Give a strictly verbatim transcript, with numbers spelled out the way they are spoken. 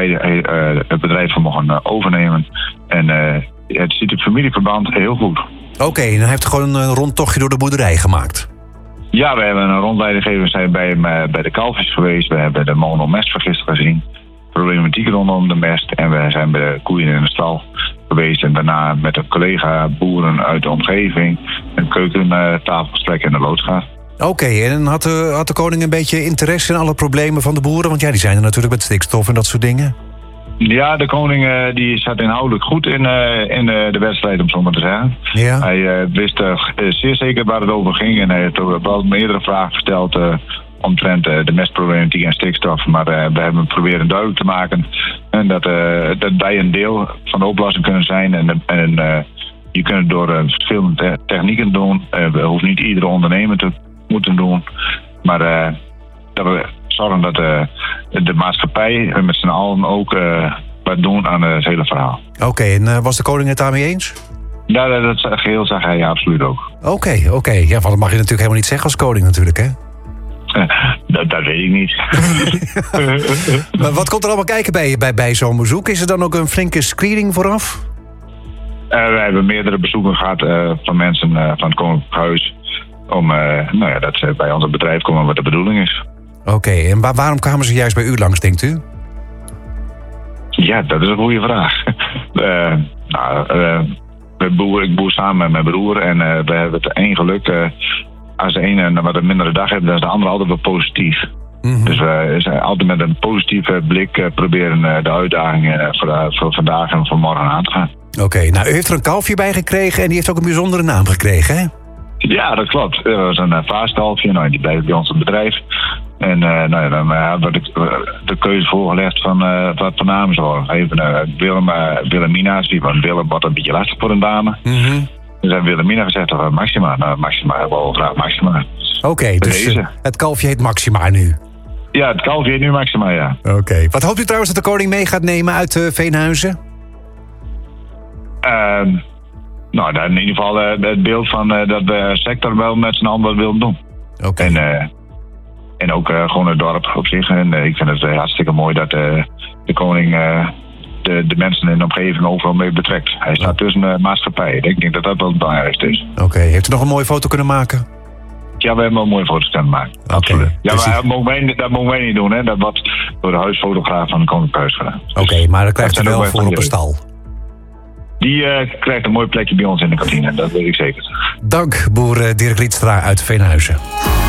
wij uh, het bedrijf van mogen uh, overnemen. En uh, het ziet het familieverband heel goed. Oké, okay, en hij heeft gewoon een rondtochtje door de boerderij gemaakt. Ja, we hebben een rondleiding gegeven. We zijn bij, uh, bij de kalfjes geweest. We hebben de monomestvergist gezien. Problematiek rondom de mest. En we zijn bij de koeien in de stal geweest. En daarna met een collega boeren uit de omgeving een keukentafelgesprek in de loods gehad. Oké, okay, en had de, had de koning een beetje interesse in alle problemen van de boeren? Want ja, die zijn er natuurlijk met stikstof en dat soort dingen. Ja, de koning uh, die zat inhoudelijk goed in, uh, in uh, de wedstrijd, om zo maar te zeggen. Ja. Hij uh, wist uh, zeer zeker waar het over ging. En hij heeft ook wel meerdere vragen gesteld uh, omtrent uh, de mestproblematiek en stikstof. Maar uh, we hebben proberen duidelijk te maken en dat, uh, dat wij een deel van de oplossing kunnen zijn. En, en uh, je kunt het door uh, verschillende te- technieken doen. Uh, we hoeven niet iedere ondernemer te moeten doen. Maar uh, dat we zorgen dat uh, de maatschappij met z'n allen ook uh, wat doen aan het hele verhaal. Oké, okay, en uh, was de koning het daarmee eens? Ja, dat, dat geheel zag hij absoluut ook. Oké, okay, oké. Okay. Ja, want dat mag je natuurlijk helemaal niet zeggen als koning natuurlijk, hè? Uh, dat, dat weet ik niet. Maar wat komt er allemaal kijken bij, bij, bij zo'n bezoek? Is er dan ook een flinke screening vooraf? Uh, we hebben meerdere bezoeken gehad uh, van mensen uh, van het Koninklijk Huis. Om uh, nou ja, dat ze bij ons bedrijf komen wat de bedoeling is. Oké, okay, en waar, waarom kwamen ze juist bij u langs, denkt u? Ja, dat is een goede vraag. uh, nou, uh, we boer, ik boer samen met mijn broer en uh, we hebben het één geluk. Uh, als de ene een wat een mindere dag heeft, dan is de andere altijd wel positief. Mm-hmm. Dus we zijn altijd met een positieve blik uh, proberen uh, de uitdagingen uh, voor, uh, voor vandaag en voor morgen aan te gaan. Oké, okay, nou u heeft er een kalfje bij gekregen en die heeft ook een bijzondere naam gekregen, hè? Ja, dat klopt. Dat was een uh, vaastkalfje, nou, die blijft bij ons in het bedrijf. En uh, nou ja, dan hebben uh, we de keuze voorgelegd van uh, wat voor namen zou. Even uh, Willem, uh, Wilhelmina, want Willem wordt een beetje lastig voor een dame. Mm-hmm. Dus hebben Wilhelmina gezegd, of Maxima. Nou, Maxima hebben we al graag Maxima. Oké, okay, dus uh, het kalfje heet Maxima nu? Ja, het kalfje heet nu Maxima, ja. Oké. Okay. Wat hoopt u trouwens dat de koning mee gaat nemen uit uh, Veenhuizen? Uh, nou, in ieder geval uh, het beeld van uh, dat de sector wel met z'n allen wat willen doen. Oké. Okay. En, uh, en ook uh, gewoon het dorp op zich. En uh, ik vind het uh, hartstikke mooi dat uh, de koning uh, de, de mensen in de omgeving overal mee betrekt. Hij staat tussen de maatschappij. Ik denk dat dat wel het belangrijkste is. Oké. Okay. Heeft u nog een mooie foto kunnen maken? Ja, we hebben wel mooie foto's kunnen maken. Okay. Absoluut. Ja, dus maar dat mogen, wij, dat mogen wij niet doen, hè. Dat wordt door de huisfotograaf van het Koninklijk Huis gedaan. Oké, okay, maar dat krijgt u wel voor op een stal. Die uh, krijgt een mooi plekje bij ons in de kantine, dat weet ik zeker. Dank, boer Dirk Rietstra uit Veenhuizen.